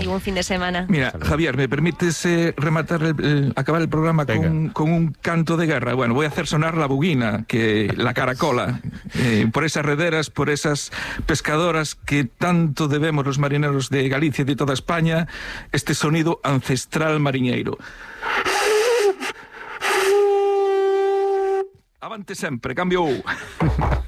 y buen fin de semana. Mira, Javier, ¿me permites acabar el programa con un canto de guerra? Bueno, voy a hacer sonar la buguina, la caracola, por esas rederas, por esas pescadoras que tanto debemos los marineros de Galicia y de toda España, este sonido ancestral mariñeiro. Avante sempre, cambio.